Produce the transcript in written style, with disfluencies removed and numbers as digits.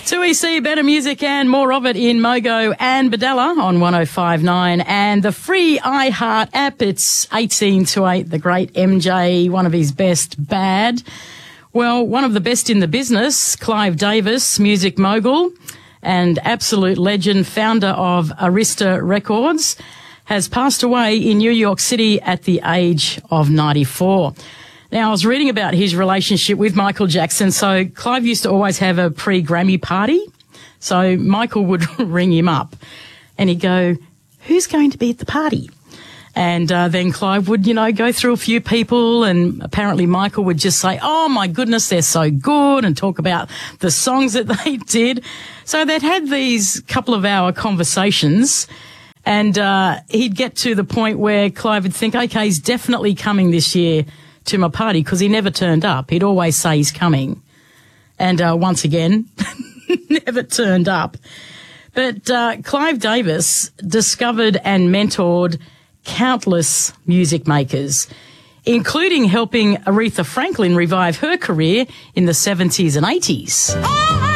2EC, better music and more of it in Mogo and Badella on 105.9 and the free iHeart app. It's 18 to 8, the great MJ, one of his best, Bad. Well, one of the best in the business, Clive Davis, music mogul and absolute legend, founder of Arista Records, has passed away in New York City at the age of 94. Now, I was reading about his relationship with Michael Jackson. So Clive used to always have a pre-Grammy party. So Michael would ring him up and he'd go, who's going to be at the party? And then Clive would, go through a few people, and apparently Michael would just say, oh, my goodness, they're so good, and talk about the songs that they did. So they'd had these couple of hour conversations, and he'd get to the point where Clive would think, okay, he's definitely coming this year to my party, because he never turned up. He'd always say he's coming. And once again, never turned up. But Clive Davis discovered and mentored countless music makers, including helping Aretha Franklin revive her career in the 70s and 80s.